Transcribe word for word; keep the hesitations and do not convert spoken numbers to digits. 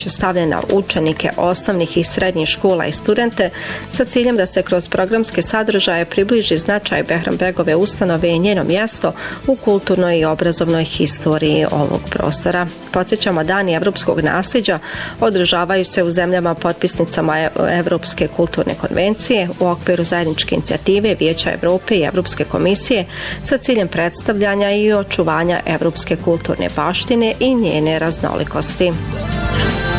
stavljen na učenike osnovnih i srednjih škola i studente sa ciljem da se kroz programske sadržaje približi značaj Behranbegove ustanove i njeno mjesto u kulturnoj i obrazovnoj historiji ovog prostora. Podsjećamo, Dani evropskog nasljeđa održavaju se u zemljama potpisnicama Evropske kulturne konvencije u okviru zajedničke inicijative Vijeća Evrope i Evropske komisije sa ciljem predstavljanja i očuvanja evropske kulturne baštine i njene raznolikosti.